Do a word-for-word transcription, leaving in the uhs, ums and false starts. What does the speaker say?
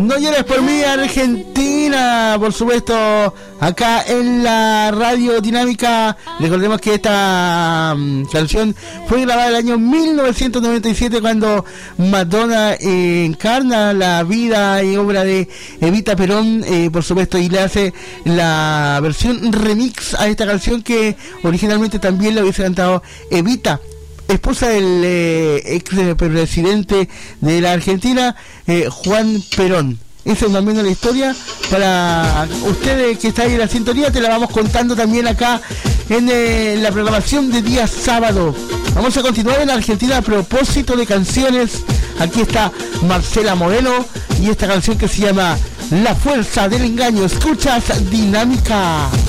No llores por mí, Argentina, por supuesto, acá en la Radio Dinámica. Recordemos que esta um, canción fue grabada en el año mil novecientos noventa y siete, cuando Madonna eh, encarna la vida y obra de Evita Perón, eh, por supuesto, y le hace la versión remix a esta canción que originalmente también la hubiese cantado Evita, esposa del eh, ex presidente de la Argentina, eh, Juan Perón. Esa es también la historia para ustedes que están ahí en la sintonía. Te la vamos contando también acá en eh, la programación de día sábado. Vamos a continuar en la Argentina a propósito de canciones. Aquí está Marcela Moreno y esta canción que se llama La Fuerza del Engaño. Escuchas Dinámica.